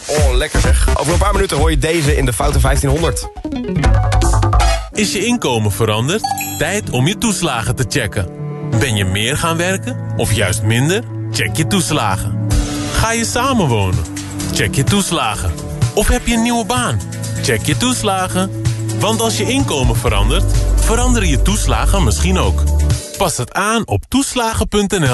Oh, lekker zeg. Over een paar minuten hoor je deze in de Foute 1500. Is je inkomen veranderd? Tijd om je toeslagen te checken. Ben je meer gaan werken of juist minder? Check je toeslagen. Ga je samenwonen? Check je toeslagen. Of heb je een nieuwe baan? Check je toeslagen. Want als je inkomen verandert, veranderen je toeslagen misschien ook. Pas het aan op toeslagen.nl.